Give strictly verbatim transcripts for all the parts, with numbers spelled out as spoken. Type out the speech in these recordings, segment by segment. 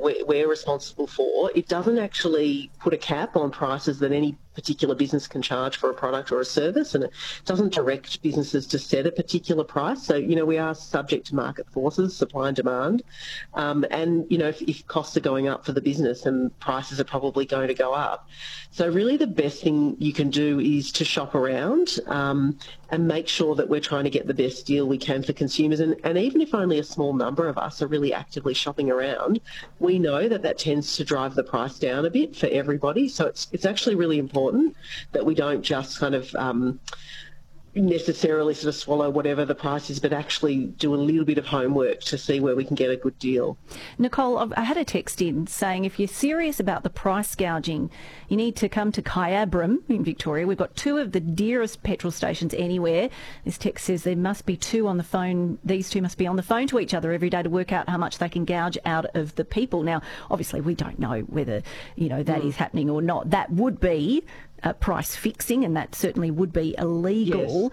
we're, we're responsible for, it doesn't actually put a cap on prices that any particular business can charge for a product or a service, and it doesn't direct businesses to set a particular price. So, you know, we are subject to market forces, supply and demand. Um, and, you know, if, if costs are going up for the business, then prices are probably going to go up. So really the best thing you can do is to shop around um, and make sure that we're trying to get the best deal we can for consumers. And, and even if only a small number of us are really actively shopping around, we know that that tends to drive the price down a bit for everybody. So it's, it's actually really important that we don't just kind of um, necessarily sort of swallow whatever the price is, but actually do a little bit of homework to see where we can get a good deal. Nicole, I had a text in saying if you're serious about the price gouging, you need to come to Kyabram in Victoria. We've got two of the dearest petrol stations anywhere. This text says there must be two on the phone. These two must be on the phone to each other every day to work out how much they can gouge out of the people. Now, obviously, we don't know whether, you know, that mm. is happening or not. That would be Uh, price fixing, and that certainly would be illegal. Yes.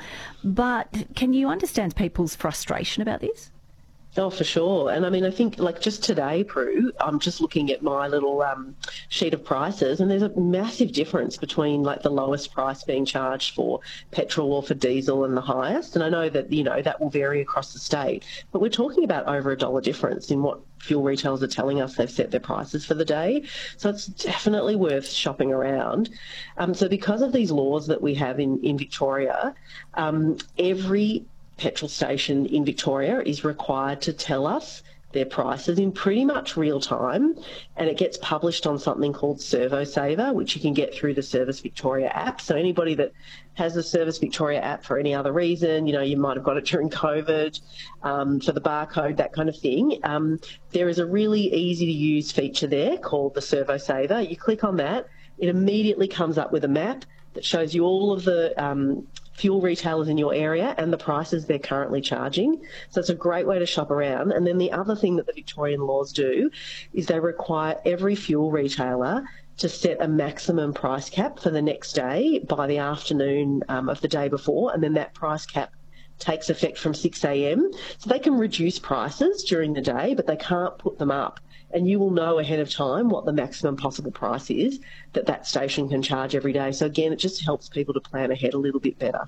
But can you understand people's frustration about this? Oh, for sure. And I mean, I think like just today, Prue, I'm just looking at my little um, sheet of prices, and there's a massive difference between like the lowest price being charged for petrol or for diesel and the highest. And I know that, you know, that will vary across the state, but we're talking about over a dollar difference in what fuel retailers are telling us they've set their prices for the day. So it's definitely worth shopping around. Um, so because of these laws that we have in, in Victoria, um, every petrol station in Victoria is required to tell us their prices in pretty much real time, and it gets published on something called ServoSaver, which you can get through the Service Victoria app. So anybody that has the Service Victoria app for any other reason, you know, you might have got it during COVID, um, for the barcode, that kind of thing, um, there is a really easy to use feature there called the ServoSaver. You click on that, it immediately comes up with a map that shows you all of the um, fuel retailers in your area and the prices they're currently charging. So it's a great way to shop around. And then the other thing that the Victorian laws do is they require every fuel retailer to set a maximum price cap for the next day by the afternoon um, of the day before, and then that price cap takes effect from six a m. So they can reduce prices during the day, but they can't put them up. And you will know ahead of time what the maximum possible price is that that station can charge every day. So again, it just helps people to plan ahead a little bit better.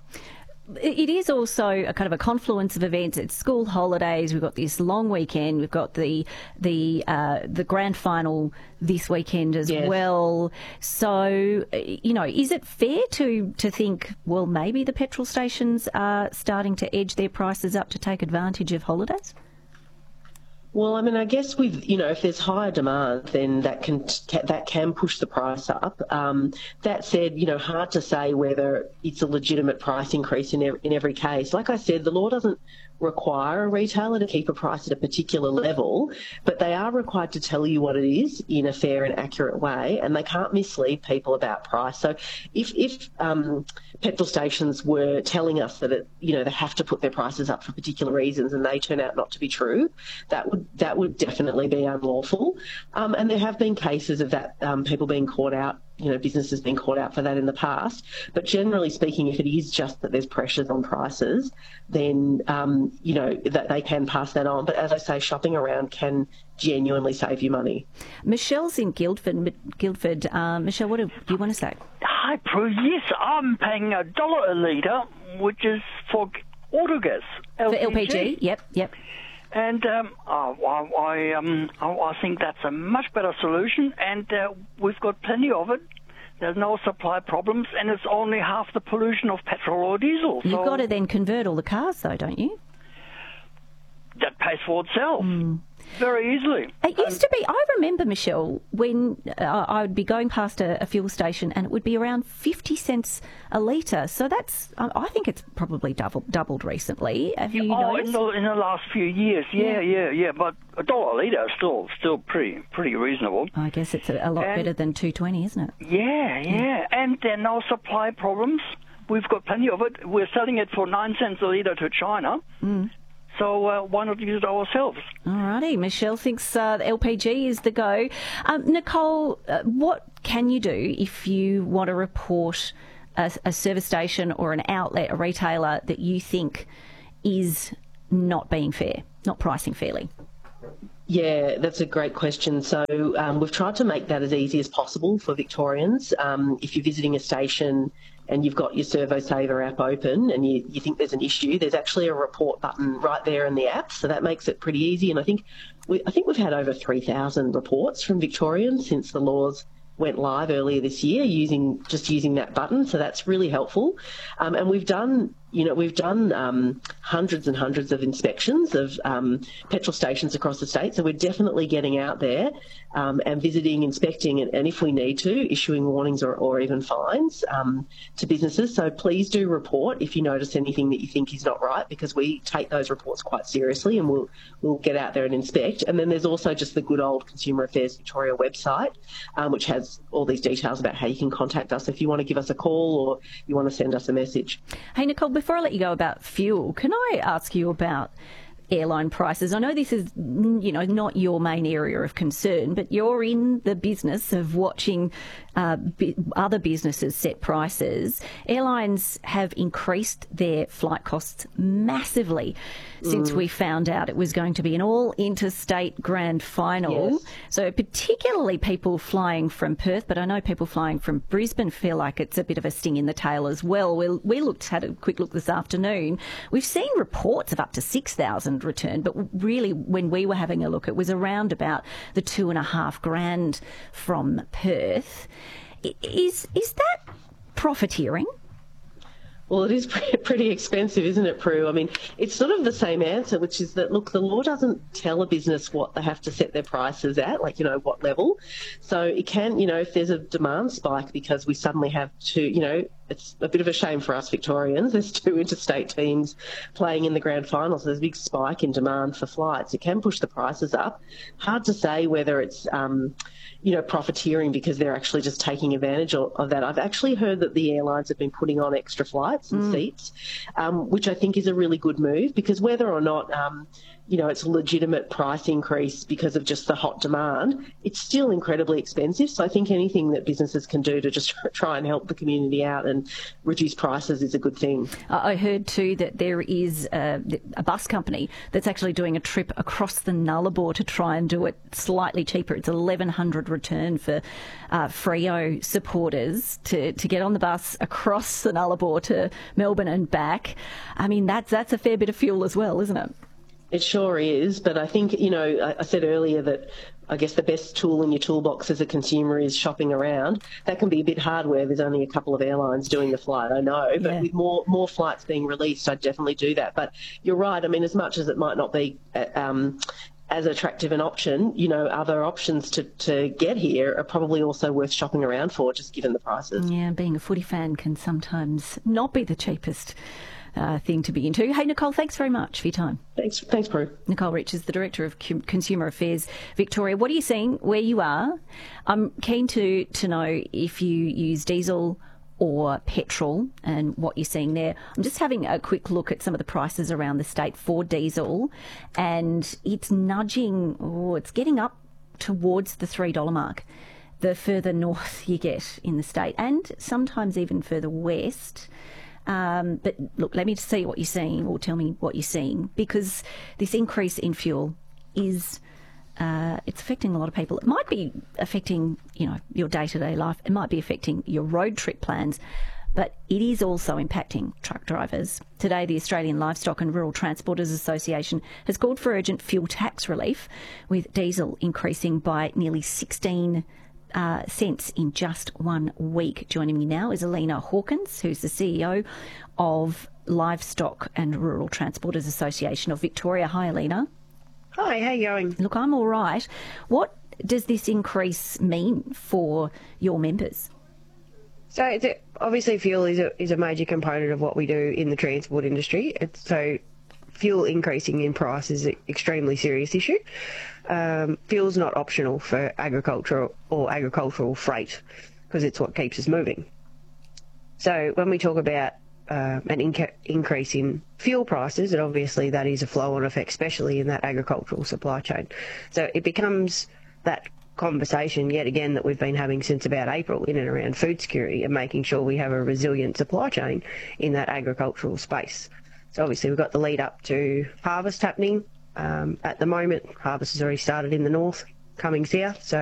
It is also a kind of a confluence of events. It's school holidays. We've got this long weekend. We've got the the uh, the grand final this weekend as yes. well. So, you know, is it fair to to think, well, maybe the petrol stations are starting to edge their prices up to take advantage of holidays? Well, I mean, I guess with, you know, if there's higher demand, then that can that can push the price up. Um, that said, you know, hard to say whether it's a legitimate price increase in every, in every case. Like I said, the law doesn't require a retailer to keep a price at a particular level, but they are required to tell you what it is in a fair and accurate way, and they can't mislead people about price. So if, if um, petrol stations were telling us that, it, you know, they have to put their prices up for particular reasons and they turn out not to be true, that would that would definitely be unlawful. Um, and there have been cases of that, um, people being caught out, you know, businesses being caught out for that in the past. But generally speaking, if it is just that there's pressures on prices, then, um, you know, that they can pass that on. But as I say, shopping around can genuinely save you money. Michelle's in Guildford. Guildford. Uh, Michelle, what do you want to say? Hi, Prue. Yes, I'm paying a dollar a litre, which is for autogas. L P G. For L P G, yep, yep. And um, oh, I, I, um, I think that's a much better solution, and uh, we've got plenty of it. There's no supply problems, and it's only half the pollution of petrol or diesel. You've so got to then convert all the cars, though, don't you? That pays for itself. Mm. Very easily. It used to be, I remember, Michelle, when uh, I would be going past a, a fuel station and it would be around fifty cents a litre. So that's, I think it's probably doubled, doubled recently. Have you oh, noticed? In the, in the last few years, yeah, yeah, yeah. yeah. But a dollar a litre is still, still pretty pretty reasonable. I guess it's a, a lot and, better than two twenty, isn't it? Yeah, yeah, yeah. And there are no supply problems. We've got plenty of it. We're selling it for nine cents a litre to China. Mm. So uh, why not use it ourselves? All righty. Michelle thinks uh, L P G is the go. Um, Nicole, uh, what can you do if you want to report a, a service station or an outlet, a retailer that you think is not being fair, not pricing fairly? Yeah, that's a great question. So um, we've tried to make that as easy as possible for Victorians. Um, if you're visiting a station and you've got your Servo Saver app open and you, you think there's an issue, there's actually a report button right there in the app, so that makes it pretty easy. And I think we, I think we've had over three thousand reports from Victorians since the laws went live earlier this year using just using that button, so that's really helpful. Um, and we've done you know, we've done um, hundreds and hundreds of inspections of um, petrol stations across the state, so we're definitely getting out there um, and visiting, inspecting, and, and if we need to, issuing warnings or, or even fines um, to businesses. So please do report if you notice anything that you think is not right, because we take those reports quite seriously and we'll, we'll get out there and inspect. And then there's also just the good old Consumer Affairs Victoria website, um, which has all these details about how you can contact us if you want to give us a call or you want to send us a message. Hey, Nicole, before I let you go about fuel, can I ask you about airline prices? I know this is, you know, not your main area of concern, but you're in the business of watching uh, b- other businesses set prices. Airlines have increased their flight costs massively since mm. we found out it was going to be an all-interstate grand final. Yes. So particularly people flying from Perth, but I know people flying from Brisbane feel like it's a bit of a sting in the tail as well. We, we looked had a quick look this afternoon. We've seen reports of up to six thousand returned, but really when we were having a look, it was around about the two and a half grand from Perth. Is, is that profiteering? Well, it is pretty expensive, isn't it, Prue? I mean, it's sort of the same answer, which is that, look, the law doesn't tell a business what they have to set their prices at, like, you know, what level. So it can, you know, if there's a demand spike because we suddenly have to, you know, it's a bit of a shame for us Victorians. There's two interstate teams playing in the grand final, so there's a big spike in demand for flights. It can push the prices up. Hard to say whether it's, um, you know, profiteering because they're actually just taking advantage of, of that. I've actually heard that the airlines have been putting on extra flights and mm. seats, um, which I think is a really good move, because whether or not, um, you know, it's a legitimate price increase because of just the hot demand, it's still incredibly expensive. So I think anything that businesses can do to just try and help the community out and reduce prices is a good thing. I heard too that there is a, a bus company that's actually doing a trip across the Nullarbor to try and do it slightly cheaper. It's eleven hundred return for uh, Freo supporters to, to get on the bus across the Nullarbor to Melbourne and back. I mean, that's, that's a fair bit of fuel as well, isn't it? It sure is, but I think, you know, I, I said earlier that I guess the best tool in your toolbox as a consumer is shopping around. That can be a bit hard where there's only a couple of airlines doing the flight, I know, but yeah. with more more flights being released, I'd definitely do that. But you're right, I mean, as much as it might not be um, as attractive an option, you know, other options to, to get here are probably also worth shopping around for, just given the prices. Yeah, being a footy fan can sometimes not be the cheapest Uh, thing to be into. Hey, Nicole, thanks very much for your time. Thanks, thanks, Prue. Nicole Rich is the Director of Com- Consumer Affairs Victoria. What are you seeing where you are? I'm keen to, to know if you use diesel or petrol and what you're seeing there. I'm just having a quick look at some of the prices around the state for diesel, and it's nudging, oh, it's getting up towards the three dollars mark the further north you get in the state, and sometimes even further west. Um, but look, let me see what you're seeing, or tell me what you're seeing, because this increase in fuel is uh, it's affecting a lot of people. It might be affecting, you know, your day-to-day life. It might be affecting your road trip plans, but it is also impacting truck drivers. Today, the Australian Livestock and Rural Transporters Association has called for urgent fuel tax relief, with diesel increasing by nearly sixteen Uh, cents in just one week. Joining me now is Alina Hawkins, who's the C E O of Livestock and Rural Transporters Association of Victoria. Hi, Alina. Hi, how are you going? Look, I'm all right. What does this increase mean for your members? So, it's a, obviously, fuel is a, is a major component of what we do in the transport industry. It's, so, fuel increasing in price is an extremely serious issue. Um, fuel's not optional for agricultural or agricultural freight, because it's what keeps us moving. So when we talk about uh, an inca- increase in fuel prices, and obviously that is a flow-on effect, especially in that agricultural supply chain. So it becomes that conversation yet again that we've been having since about April in and around food security and making sure we have a resilient supply chain in that agricultural space. So obviously we've got the lead up to harvest happening Um, at the moment, harvest has already started in the north, coming south, so